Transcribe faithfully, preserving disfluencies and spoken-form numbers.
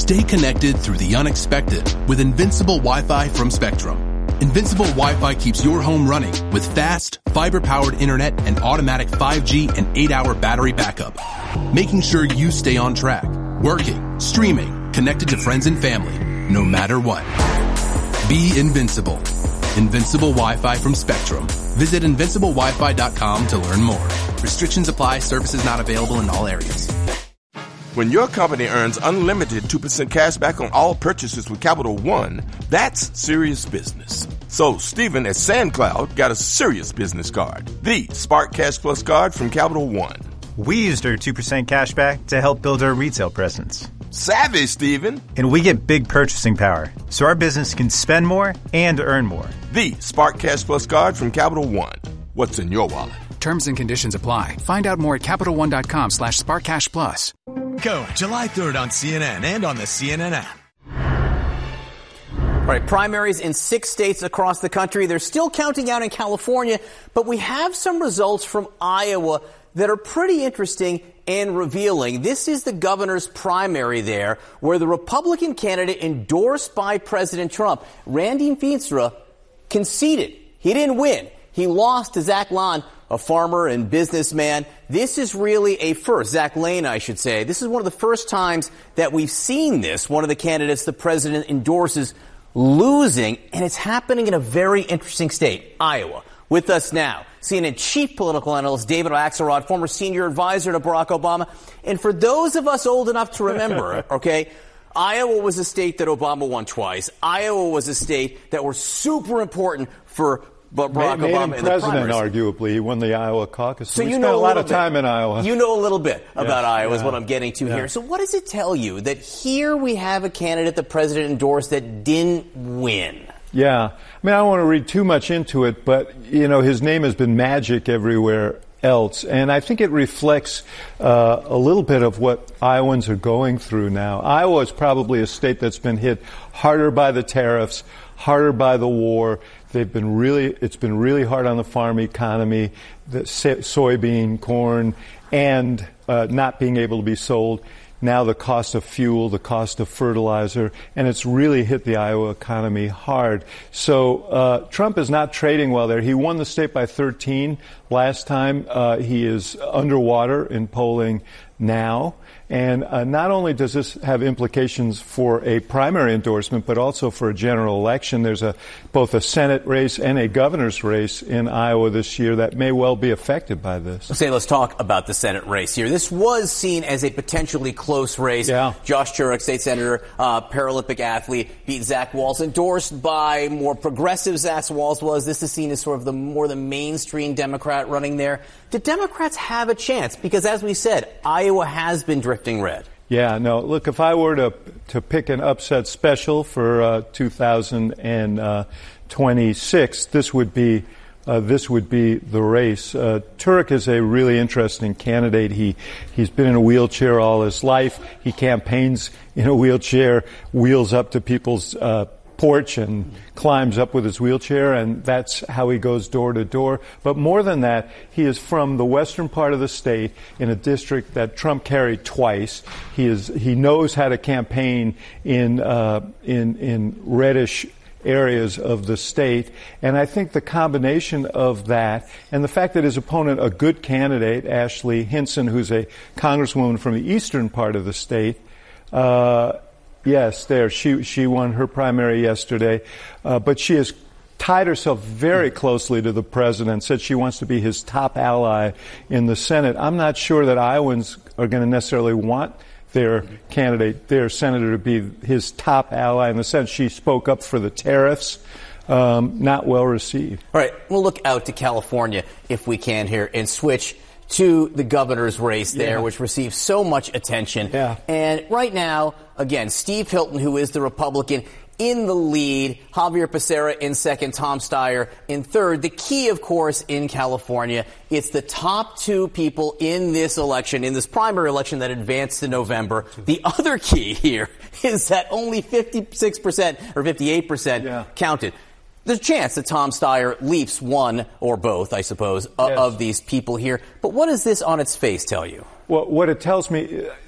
Stay connected through the unexpected with Invincible Wi-Fi from Spectrum. Invincible Wi-Fi keeps your home running with fast, fiber-powered internet and automatic five G and eight hour battery backup, making sure you stay on track, working, streaming, connected to friends and family, no matter what. Be invincible. Invincible Wi-Fi from Spectrum. Visit invincible wi fi dot com to learn more. Restrictions apply. Services not available in all areas. When your company earns unlimited two percent cash back on all purchases with Capital One, that's serious business. So Stephen at SandCloud got a serious business card, the Spark Cash Plus card from Capital One. We used our two percent cash back to help build our retail presence. Savvy, Stephen. And we get big purchasing power, so our business can spend more and earn more. The Spark Cash Plus card from Capital One. What's in your wallet? Terms and conditions apply. Find out more at CapitalOne.com slash SparkCashPlus. Go July third on C N N and on the C N N app. All right, primaries in six states across the country. They're still counting out in California, but we have some results from Iowa that are pretty interesting and revealing. This is the governor's primary there, where the Republican candidate endorsed by President Trump, Randy Feenstra, conceded. He didn't win. He lost to Zach Lane, a farmer and businessman. This is really a first. Zach Lane, I should say. This is one of the first times that we've seen this. One of the candidates the president endorses losing, and it's happening in a very interesting state, Iowa. With us now, C N N chief political analyst David Axelrod, former senior advisor to Barack Obama. And for those of us old enough to remember, okay, Iowa was a state that Obama won twice. Iowa was a state that was super important for But Barack made, Obama made in the president, primaries. Arguably, he won the Iowa caucus. So we you spent know a lot of bit. time in Iowa. You know a little bit about yeah, Iowa is yeah, what I'm getting to yeah. here. So what does it tell you that here we have a candidate the president endorsed that didn't win? Yeah. I mean, I don't want to read too much into it, but, you know, his name has been magic everywhere else. And I think it reflects uh, a little bit of what Iowans are going through now. Iowa is probably a state that's been hit harder by the tariffs, harder by the war. They've been really, it's been really hard on the farm economy, the soybean, corn, and uh, not being able to be sold. Now the cost of fuel, the cost of fertilizer, and it's really hit the Iowa economy hard. So uh, Trump is not trading well there. He won the state by thirteen last time. Uh, he is underwater in polling now. And uh, not only does this have implications for a primary endorsement, but also for a general election. There's a both a Senate race and a governor's race in Iowa this year that may well be affected by this. Say, let's talk about the Senate race here. This was seen as a potentially close race. Yeah. Josh Turek, state senator, uh, Paralympic athlete, beat Zach Walz, endorsed by more progressive Zach Walz was. This is seen as sort of the more the mainstream Democrat running there. Do Democrats have a chance? Because as we said, Iowa has been drifting red. Yeah, no, look, if I were to to pick an upset special for uh, two thousand twenty-six, this would be uh, this would be the race. Uh, Turek is a really interesting candidate. He he's been in a wheelchair all his life. He campaigns in a wheelchair, wheels up to people's uh, porch and climbs up with his wheelchair, and that's how he goes door to door. But more than that, he is from the western part of the state in a district that Trump carried twice. He is he knows how to campaign in uh, in in reddish areas of the state, and I think the combination of that and the fact that his opponent, a good candidate, Ashley Hinson, who's a congresswoman from the eastern part of the state, uh, Yes, there. She she won her primary yesterday, uh, but she has tied herself very closely to the president, said she wants to be his top ally in the Senate. I'm not sure that Iowans are going to necessarily want their candidate, their senator, to be his top ally in the Senate. She spoke up for the tariffs. Um, not well received. All right, we'll look out to California if we can here and switch to the governor's race there, yeah. which receives so much attention. Yeah. And right now, again, Steve Hilton, who is the Republican, in the lead. Javier Becerra in second. Tom Steyer in third. The key, of course, in California, it's the top two people in this election, in this primary election that advanced to November. The other key here is that only fifty-six percent or fifty-eight percent yeah. counted. There's a chance that Tom Steyer leaps one or both, I suppose, yes. of these people here. But what does this on its face tell you? Well, what it tells me,